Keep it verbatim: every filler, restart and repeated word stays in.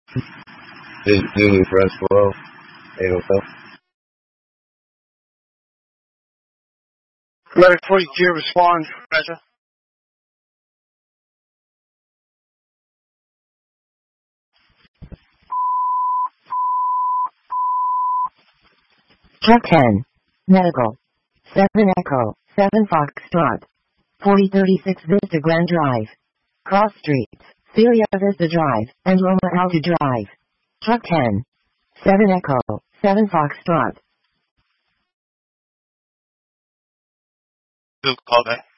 Did, did we press twelve? eight oh seven. Ready for you to respond, Roger. Truck ten. Medical. seven Echo. seven Foxtrot. forty thirty-six Vista Grand Drive. Cross Streets. Celia Vista Drive, and Loma Alta Drive. Truck ten. seven Echo. seven Foxtrot. Call back.